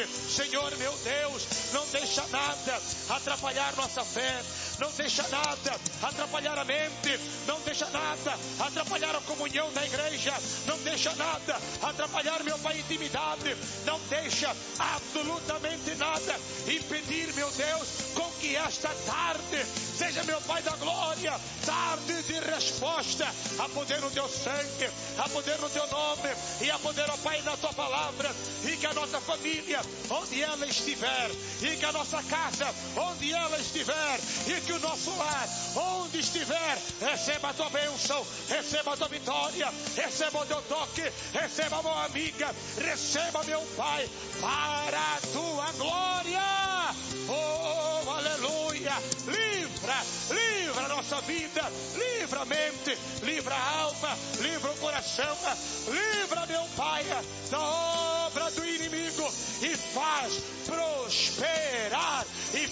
Senhor meu Deus, não deixa nada atrapalhar nossa fé, não deixa nada atrapalhar a mente, não deixa nada atrapalhar a comunhão da igreja, não deixa nada atrapalhar, meu Pai, a intimidade, não deixa absolutamente nada impedir, meu Deus, com que esta tarde seja, meu Pai da glória, tarde de resposta, a poder no teu sangue, a poder no teu nome e a poder, ó Pai, na tua palavra, e que a nossa família, onde ela estiver, e que a nossa casa, onde ela estiver, e que o nosso lar, onde estiver, receba a tua bênção, receba a tua vitória, receba o teu toque, receba a mão amiga, receba, meu Pai, para a tua glória. Oh, aleluia. Livra a nossa vida, livra a mente, livra a alma, livra o coração, livra, meu Pai, da obra do inimigo, e faz prosperar,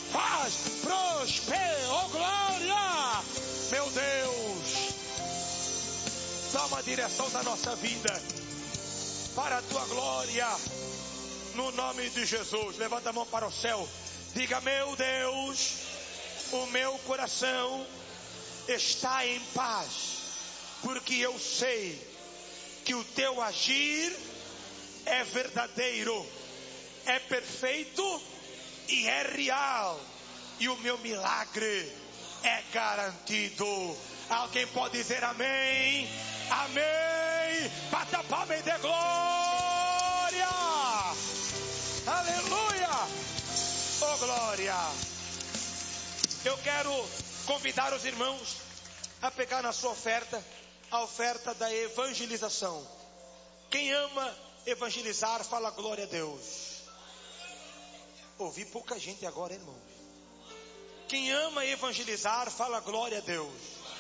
oh glória, meu Deus, toma a direção da nossa vida, para a tua glória, no nome de Jesus. Levanta a mão para o céu, diga: meu Deus, o meu coração está em paz, porque eu sei que o teu agir é verdadeiro, é perfeito e é real, e o meu milagre é garantido. Alguém pode dizer amém? Amém. Bata palma e dê glória. Aleluia. Oh glória. Eu quero convidar os irmãos a pegar na sua oferta a oferta da evangelização. Quem ama evangelizar, fala glória a Deus. Ouvi pouca gente agora, irmão. Quem ama evangelizar, fala glória a Deus.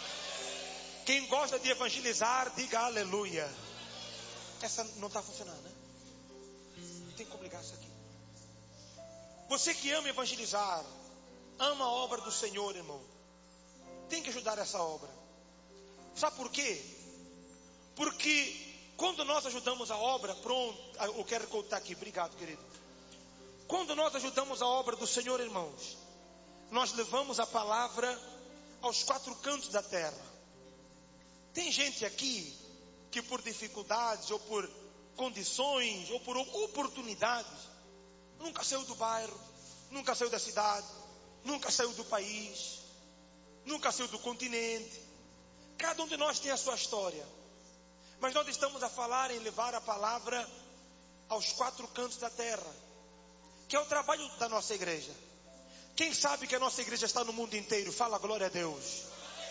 Quem gosta de evangelizar, diga aleluia. Essa não está funcionando, né? Tem como ligar isso aqui. Você que ama evangelizar, ama a obra do Senhor, irmão, tem que ajudar essa obra. Sabe por quê? Porque quando nós ajudamos a obra, pronto, eu quero contar aqui, obrigado, querido. Quando nós ajudamos a obra do Senhor, irmãos, nós levamos a palavra aos quatro cantos da terra. Tem gente aqui que por dificuldades, ou por condições, ou por oportunidades, nunca saiu do bairro, nunca saiu da cidade, nunca saiu do país, nunca saiu do continente. Cada um de nós tem a sua história, mas nós estamos a falar em levar a palavra aos quatro cantos da terra, que é o trabalho da nossa igreja. Quem sabe que a nossa igreja está no mundo inteiro? Fala glória a Deus.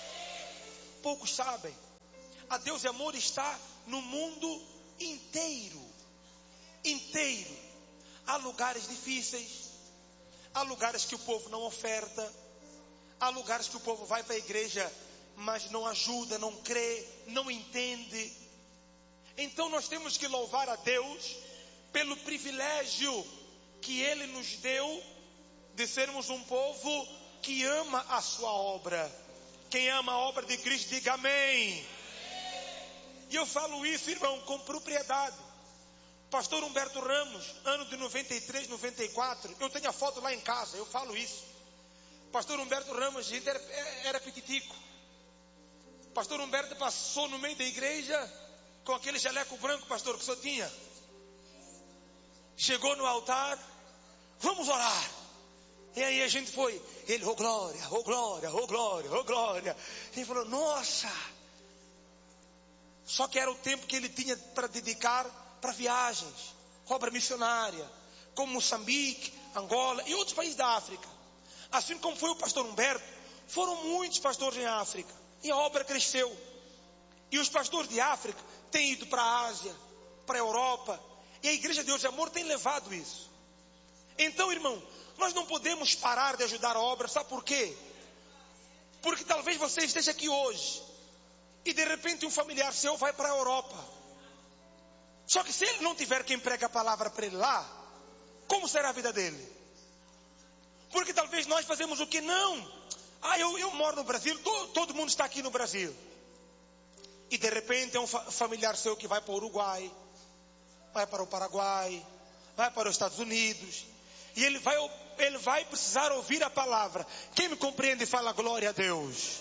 Poucos sabem. A Deus e Amor está no mundo inteiro. Inteiro. Há lugares difíceis, há lugares que o povo não oferta, há lugares que o povo vai para a igreja, mas não ajuda, não crê, não entende. Então nós temos que louvar a Deus pelo privilégio que Ele nos deu de sermos um povo que ama a sua obra. Quem ama a obra de Cristo, diga amém. E eu falo isso, irmão, com propriedade. Pastor Humberto Ramos, ano de 93, 94, eu tenho a foto lá em casa, eu falo isso. Pastor Humberto Ramos, a gente era petitico. Pastor Humberto passou no meio da igreja com aquele jaleco branco, pastor, que só tinha. Chegou no altar, vamos orar. E aí a gente foi, ele, oh glória, oh glória, oh glória, oh glória. Ele falou, nossa. Só que era o tempo que ele tinha para dedicar para viagens, obra missionária, como Moçambique, Angola e outros países da África. Assim como foi o pastor Humberto, foram muitos pastores em África, e a obra cresceu. E os pastores de África têm ido para a Ásia, para a Europa, e a Igreja de Deus de Amor tem levado isso. Então, irmão, nós não podemos parar de ajudar a obra, sabe por quê? Porque talvez você esteja aqui hoje, e de repente um familiar seu vai para a Europa. Só que se ele não tiver quem pregue a palavra para ele lá, como será a vida dele? Porque talvez nós fazemos o que não. Eu moro no Brasil, todo mundo está aqui no Brasil. E de repente é um familiar seu que vai para o Uruguai, vai para o Paraguai, vai para os Estados Unidos, e ele vai precisar ouvir a palavra. Quem me compreende fala glória a Deus.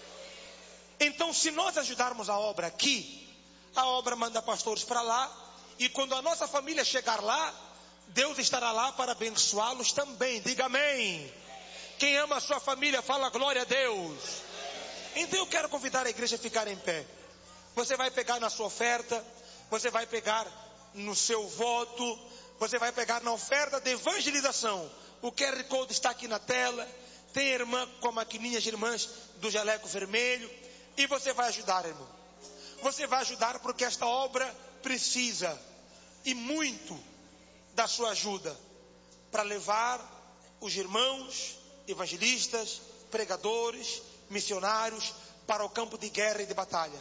Então, se nós ajudarmos a obra aqui, a obra manda pastores para lá, e quando a nossa família chegar lá, Deus estará lá para abençoá-los também. Diga amém. Quem ama a sua família fala glória a Deus. Então eu quero convidar a igreja a ficar em pé. Você vai pegar na sua oferta, você vai pegar no seu voto, você vai pegar na oferta de evangelização. O QR Code está aqui na tela. Tem irmã com a maquininha, as irmãs do jaleco vermelho. E você vai ajudar, irmão. Você vai ajudar porque esta obra precisa, e muito, da sua ajuda, para levar os irmãos, evangelistas, pregadores, missionários, para o campo de guerra e de batalha.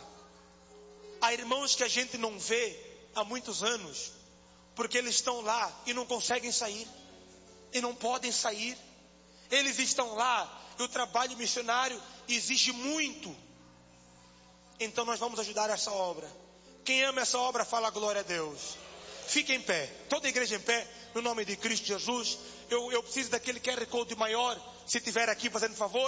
Há irmãos que a gente não vê há muitos anos, porque eles estão lá e não conseguem sair, e não podem sair. Eles estão lá e o trabalho missionário exige muito. Então nós vamos ajudar essa obra. Quem ama essa obra fala glória a Deus. Fique em pé, toda a igreja em pé, no nome de Cristo Jesus. Eu preciso daquele QR Code maior, se tiver aqui, fazendo favor.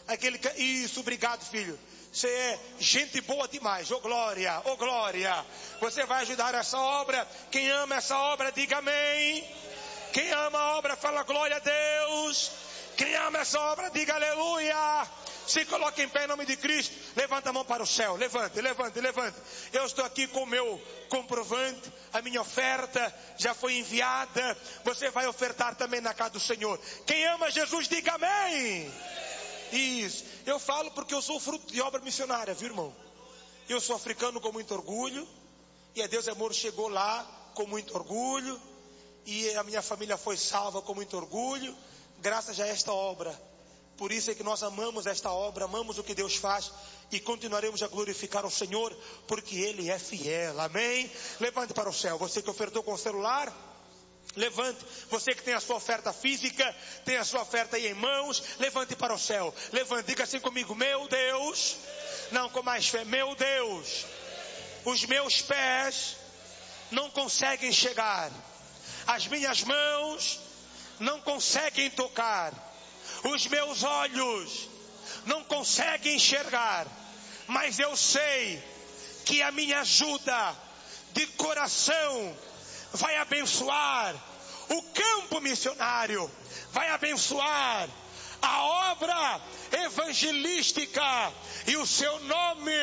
Isso, obrigado, filho. Você é gente boa demais. Oh glória, oh glória. Você vai ajudar essa obra. Quem ama essa obra, diga amém. Quem ama a obra, fala glória a Deus. Quem ama essa obra, diga aleluia. Se coloque em pé em nome de Cristo. Levanta a mão para o céu. Levante, levante, levante. Eu estou aqui com o meu comprovante. A minha oferta já foi enviada. Você vai ofertar também na casa do Senhor. Quem ama Jesus, diga amém. Isso. Eu falo porque eu sou fruto de obra missionária, viu, irmão? Eu sou africano com muito orgulho. E a Deus é Amor chegou lá com muito orgulho. E a minha família foi salva com muito orgulho, graças a esta obra. Por isso é que nós amamos esta obra, amamos o que Deus faz e continuaremos a glorificar o Senhor, porque Ele é fiel. Amém? Levante para o céu. Você que ofertou com o celular, levante. Você que tem a sua oferta física, tem a sua oferta aí em mãos, levante para o céu. Levante, diga assim comigo: meu Deus, não, com mais fé, meu Deus, os meus pés não conseguem chegar, as minhas mãos não conseguem tocar, os meus olhos não conseguem enxergar, mas eu sei que a minha ajuda de coração vai abençoar o campo missionário, vai abençoar a obra evangelística, e o seu nome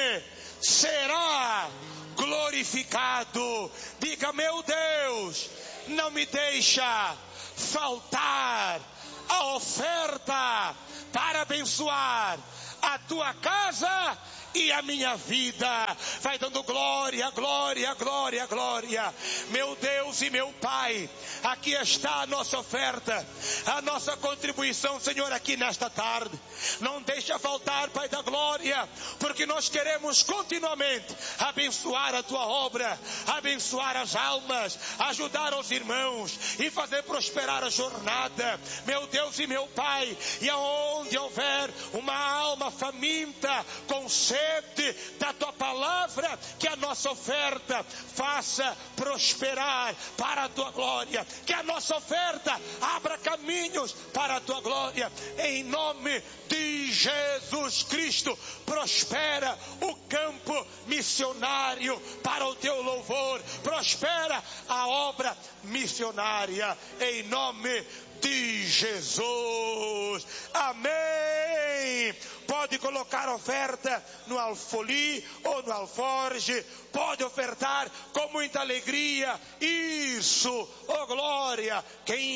será glorificado. Diga: meu Deus, não me deixa faltar a oferta para abençoar a tua casa e a minha vida. Vai dando glória, glória, glória, glória. Meu Deus e meu Pai, aqui está a nossa oferta, a nossa contribuição, Senhor, aqui nesta tarde. Não deixa faltar, Pai da glória, porque nós queremos continuamente abençoar a tua obra, abençoar as almas, ajudar os irmãos e fazer prosperar a jornada. Meu Deus e meu Pai, e aonde houver uma alma faminta, com sede da tua palavra, que a nossa oferta faça prosperar para a tua glória, que a nossa oferta abra caminhos para a tua glória, em nome de Jesus Cristo. Prospera o campo missionário para o teu louvor, prospera a obra missionária, em nome de Jesus. Amém. Pode colocar oferta no alfoli ou no alforge, pode ofertar com muita alegria. Isso, oh glória. Quem